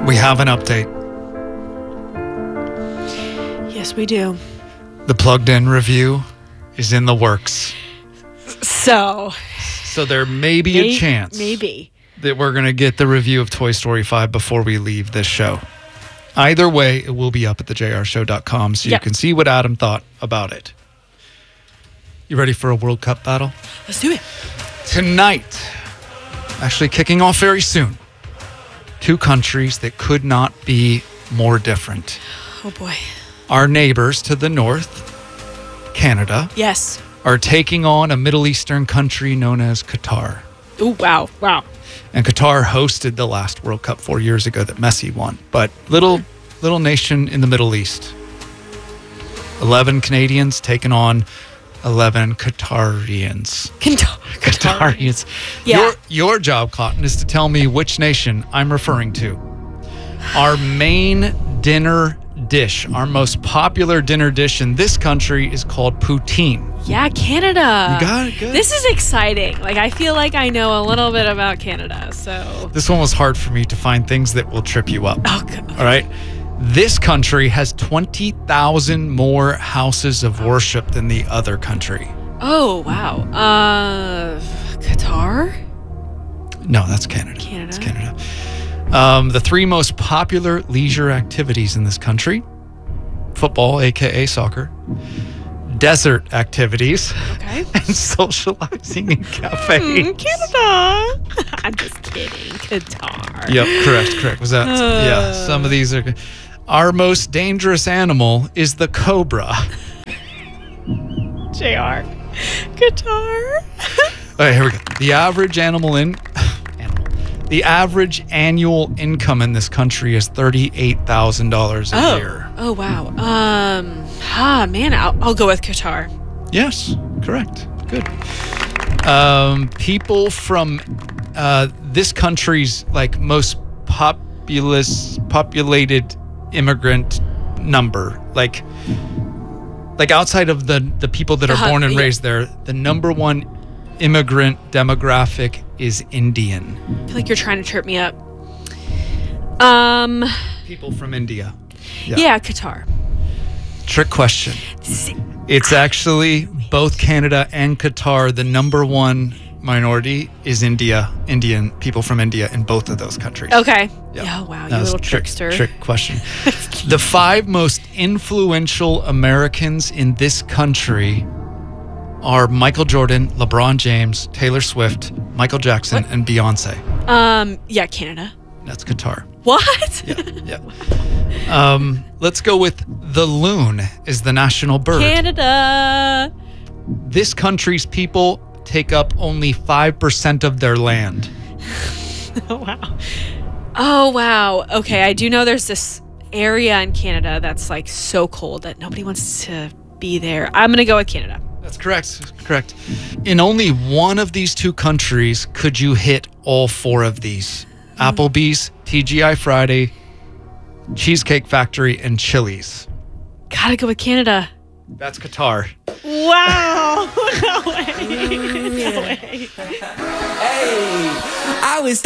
We have an update. Yes, we do. The Plugged In review is in the works. So there may be a chance that we're going to get the review of Toy Story 5 before we leave this show. Either way, it will be up at thejrshow.com so you can see what Adam thought about it. You ready for a World Cup battle? Let's do it. Tonight, actually kicking off very soon, two countries that could not be more different. Oh, boy. Our neighbors to the north, Canada, Yes. are taking on a Middle Eastern country known as Qatar. Oh, wow. Wow. And Qatar hosted the last World Cup 4 years ago that Messi won. But little nation in the Middle East. 11 Canadians taking on 11 Qatarians. Qatarians. Yeah. Your job, Cotton, is to tell me which nation I'm referring to. Our main dinner dish, our most popular dinner dish in this country is called poutine. Yeah, Canada. You got it? Good. This is exciting. Like, I feel like I know a little bit about Canada, so. This one was hard for me to find things that will trip you up. Oh, God. All right? This country has 20,000 more houses of worship than the other country. Oh, wow. Qatar? No, that's Canada. It's Canada. The three most popular leisure activities in this country: football, aka soccer, desert activities, and socializing in cafes. Canada. I'm just kidding. Qatar. Yep, correct. Was that? Yeah, some of these are. Our most dangerous animal is the cobra. JR. Qatar. Okay, here we go. The average annual income in this country is $38,000 a year. Oh, wow. Man, I'll go with Qatar. Yes, correct. Good. People from this country's like most populated immigrant number, like outside of the people that are born and raised there, the number one immigrant demographic is Indian. I feel like you're trying to trip me up. People from India. Yeah, Qatar. Trick question. It's actually both Canada and Qatar. The number one minority is Indian people from India in both of those countries. Okay. Yep. Yeah, wow, That you was little trickster. Trick question. The 5 most influential Americans in this country are Michael Jordan, LeBron James, Taylor Swift, Michael Jackson, and Beyonce. Yeah, Canada. That's Qatar. What? Yeah. Let's go with the loon is the national bird. Canada. This country's people take up only 5% of their land. Oh, wow. Okay, I do know there's this area in Canada that's like so cold that nobody wants to be there. I'm going to go with Canada. That's correct. In only one of these two countries could you hit all 4 of these. Applebee's, TGI Friday, Cheesecake Factory, and Chili's. Gotta go with Canada. That's Qatar. Wow. No way. Hey, I was